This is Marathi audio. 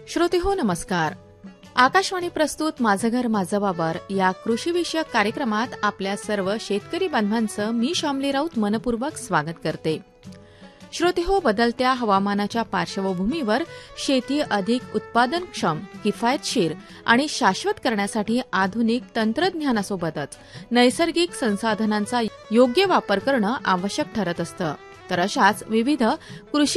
श्रोतेहो नमस्कार. आकाशवाणी प्रस्तुत माझं घर माझं वावर या कृषीविषयक कार्यक्रमात आपल्या सर्व शेतकरी बांधवांचं मी शामली राऊत मनपूर्वक स्वागत करते. श्रोतेहो, बदलत्या हवामानाच्या पार्श्वभूमीवर शेती अधिक उत्पादनक्षम, किफायतशीर आणि शाश्वत करण्यासाठी आधुनिक तंत्रज्ञानासोबतच नैसर्गिक संसाधनांचा योग्य वापर करणं आवश्यक ठरत असतं. तर अशाच विविध कृषी